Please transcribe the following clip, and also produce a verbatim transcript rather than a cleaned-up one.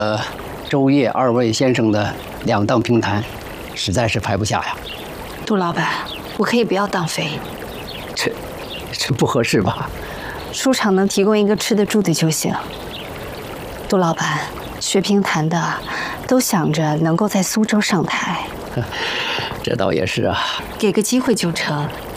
呃，周烨二位先生的两当评弹，实在是排不下呀。 杜老板，我可以不要当飞， 这这不合适吧？ 书场能提供一个吃得住的就行。杜老板，学评弹的都想着能够在苏州上台， 这倒也是啊。 给个机会就成，